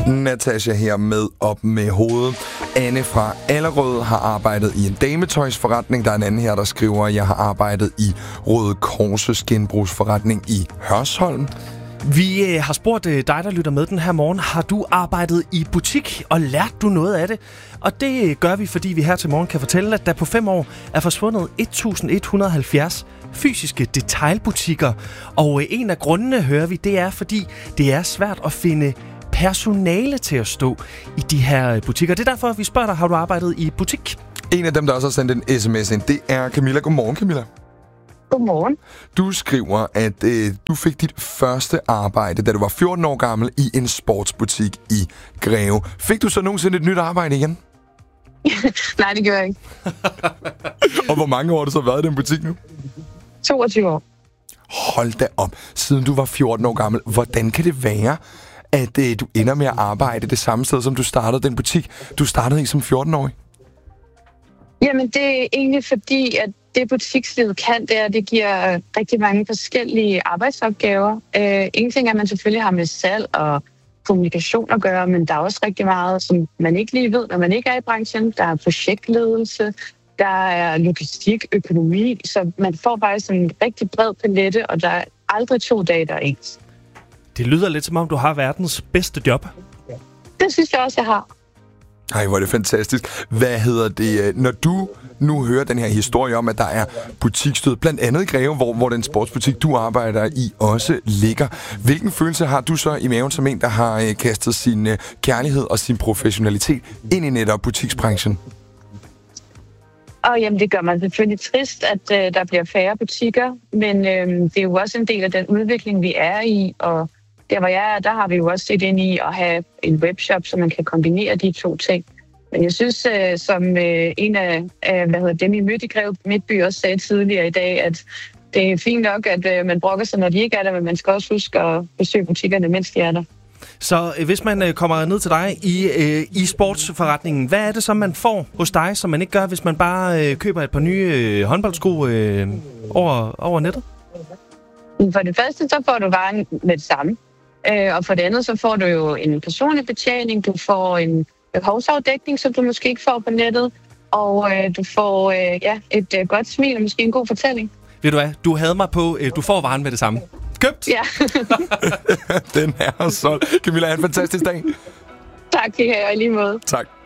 Natasha her med op med hovedet. Anne fra Allerød har arbejdet i en dametøjsforretning. Der er en anden her, der skriver, at jeg har arbejdet i Røde Korses genbrugsforretning i Hørsholm. Vi har spurgt dig, der lytter med den her morgen. Har du arbejdet i butik, og lært du noget af det? Og det gør vi, fordi vi her til morgen kan fortælle, at der på 5 år er forsvundet 1170 fysiske detailbutikker. Og en af grundene, hører vi, det er, fordi det er svært at finde personale til at stå i de her butikker. Det er derfor, vi spørger dig, har du arbejdet i butik? En af dem, der også har sendt en sms ind, det er Camilla. Godmorgen, Camilla. Godmorgen. Du skriver, at du fik dit første arbejde, da du var 14 år gammel, i en sportsbutik i Greve. Fik du så nogensinde et nyt arbejde igen? Nej, det gør jeg ikke. Og hvor mange år har du så været i den butik nu? 22 år. Hold da op. Siden du var 14 år gammel, hvordan kan det være, at du ender med at arbejde det samme sted, som du startede den butik, du startede i som 14-årig? Jamen, det er egentlig fordi, at det butikslivet kan, det er, at det giver rigtig mange forskellige arbejdsopgaver. En ting er, at man selvfølgelig har med salg og kommunikation at gøre, men der er også rigtig meget, som man ikke lige ved, når man ikke er i branchen. Der er projektledelse, der er logistik, økonomi, så man får faktisk en rigtig bred palette, og der er aldrig 2 dage, der er ens. Det lyder lidt som om, du har verdens bedste job. Det synes jeg også, jeg har. Ej, hvor er det fantastisk. Hvad hedder det, når du nu hører den her historie om, at der er butiksstød, blandt andet i Greve, hvor den sportsbutik, du arbejder i, også ligger. Hvilken følelse har du så i maven som en, der har kastet sin kærlighed og sin professionalitet ind i netop butiksbranchen? Og jamen, det gør man selvfølgelig trist, at der bliver færre butikker, men det er jo også en del af den udvikling, vi er i, og der hvor jeg er, der har vi jo også set ind i at have en webshop, så man kan kombinere de 2 ting. Men jeg synes, som en af dem i mødte i Greve Midtby også sagde tidligere i dag, at det er fint nok, at man brokker sig, når de ikke er der, men man skal også huske at besøge butikkerne, mens de er der. Så hvis man kommer ned til dig i sportsforretningen, hvad er det så, man får hos dig, som man ikke gør, hvis man bare køber et par nye håndboldsko over nettet? For det første, så får du varen med det samme. Og for det andet, så får du jo en personlig betjening, du får en behovsafdækning, som du måske ikke får på nettet, og du får et godt smil og måske en god fortælling. Ved du hvad, du havde mig på, du får varen med det samme. Købt! Ja. Den er solgt. Camilla, have en fantastisk dag. Tak, det har jeg i lige måde. Tak.